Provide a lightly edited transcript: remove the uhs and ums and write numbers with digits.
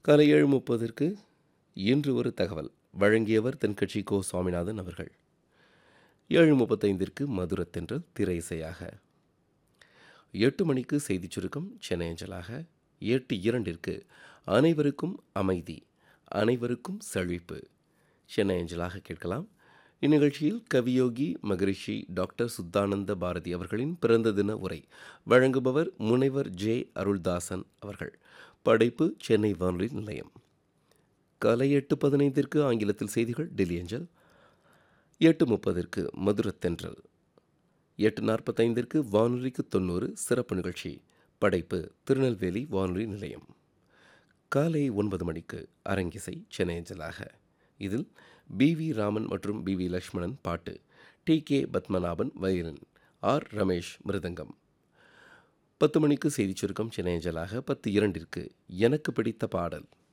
காலை 7:30ற்கு இன்று ஒரு தகவல் வழங்கியவர் தென்கட்சி கோ சுவாமிநாதன் அவர்கள். 7:35ற்கு மதுரத்தென்றல் திரை இசையாக. 8 மணிக்கு செய்திச் சுருக்கம் சென்னை அஞ்சலாக. 8:02ற்கு அனைவருக்கும் அமைதி அனைவருக்கும் செழிப்பு சென்னை அஞ்சலாக கேட்கலாம். இந்நிகழ்ச்சியில் கவியோகி மகரிஷி டாக்டர் சுத்தானந்த பாரதி அவர்களின் பிறந்த தின உரை வழங்குபவர் முனைவர் ஜே அருள்தாசன் அவர்கள். படைப்பு சென்னை வானொலி நிலையம். காலை 8:15ற்கு ஆங்கிலத்தில் செய்திகள் டெல்லி அஞ்சல். 8:30ற்கு மதுரத்தென்றல். 8:45ற்கு வானொலிக்கு 90 சிறப்பு நிகழ்ச்சி. படைப்பு திருநெல்வேலி வானொலி நிலையம். காலை 9 மணிக்கு அரங்கிசை சென்னை அஞ்சலாக. இதில் பி.வி. ராமன் மற்றும் பி.வி. லக்ஷ்மணன் பாட்டு, DK. Padmanabhan violin, R. Ramesh மிருதங்கம். 10 மணிக்கு செய்திச் சுருக்கம் சென்னை அஞ்சலாக. 10:02ற்கு எனக்கு பிடித்த பாடல்.